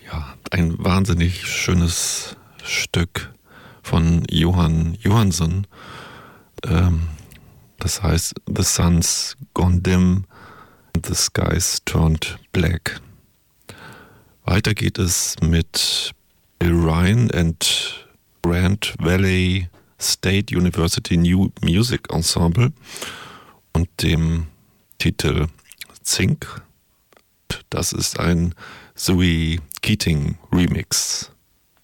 Ja, ein wahnsinnig schönes Stück von Johan Johansson. Das heißt The Sun's Gone Dim and the Skies Turned Black. Weiter geht es mit Bill Ryan and Grand Valley State University New Music Ensemble und dem Titel Zink. Das ist ein Zoe Keating Remix.